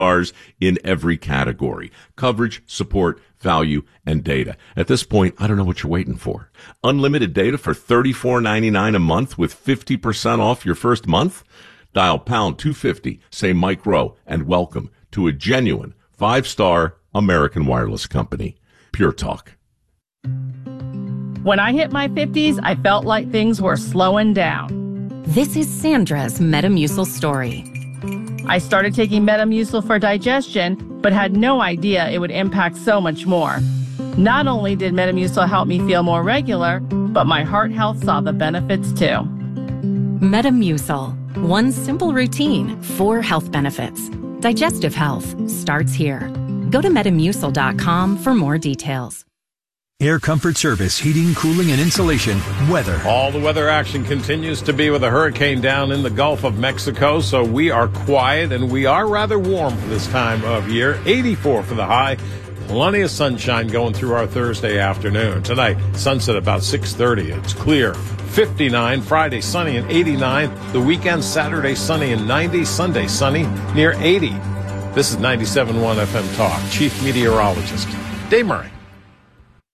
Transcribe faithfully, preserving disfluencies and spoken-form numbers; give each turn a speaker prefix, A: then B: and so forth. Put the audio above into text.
A: stars in every category: coverage, support, value, and data. At this point, I don't know what you're waiting for. Unlimited data for thirty-four ninety-nine a month with fifty percent off your first month? Dial pound two fifty, say Mike Rowe, and welcome to a genuine five-star American wireless company. Pure Talk.
B: When I hit my fifties, I felt like things were slowing down.
C: This is Sandra's Metamucil story.
B: I started taking Metamucil for digestion, but had no idea it would impact so much more. Not only did Metamucil help me feel more regular, but my heart health saw the benefits too.
C: Metamucil. One simple routine, four health benefits. Digestive health starts here. Go to metamucil dot com for more details.
D: Air Comfort Service, heating, cooling, and insulation, weather.
E: All the weather action continues to be with a hurricane down in the Gulf of Mexico, so we are quiet and we are rather warm for this time of year. eighty-four for the high. Plenty of sunshine going through our Thursday afternoon. Tonight, sunset about six thirty. It's clear. fifty-nine. Friday, sunny and eighty-nine. The weekend, Saturday, sunny and ninety. Sunday, sunny, near eighty. This is ninety-seven point one F M Talk. Chief Meteorologist Dave Murray.